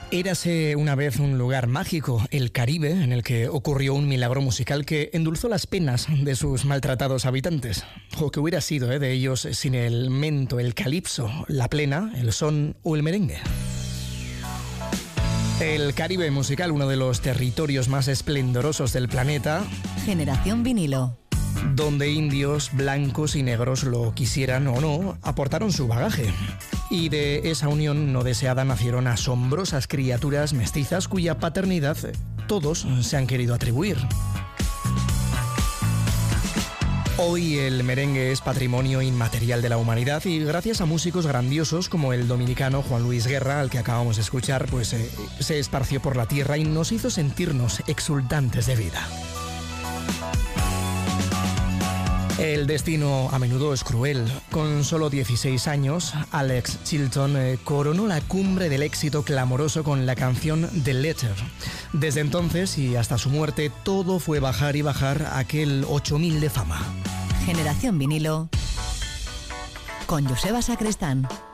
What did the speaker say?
Érase una vez un lugar mágico, el Caribe, en el que ocurrió un milagro musical que endulzó las penas de sus maltratados habitantes. O que hubiera sido de ellos sin el mento, el calipso, la plena, el son o el merengue. El Caribe musical, uno de los territorios más esplendorosos del planeta. Generación Vinilo. Donde indios, blancos y negros, lo quisieran o no, aportaron su bagaje. Y de esa unión no deseada nacieron asombrosas criaturas mestizas cuya paternidad todos se han querido atribuir. Hoy el merengue es patrimonio inmaterial de la humanidad y gracias a músicos grandiosos como el dominicano Juan Luis Guerra, al que acabamos de escuchar, pues se esparció por la tierra y nos hizo sentirnos exultantes de vida. El destino a menudo es cruel. Con solo 16 años, Alex Chilton coronó la cumbre del éxito clamoroso con la canción The Letter. Desde entonces y hasta su muerte, todo fue bajar y bajar aquel 8000 de fama. Generación Vinilo con Joseba Sacristán.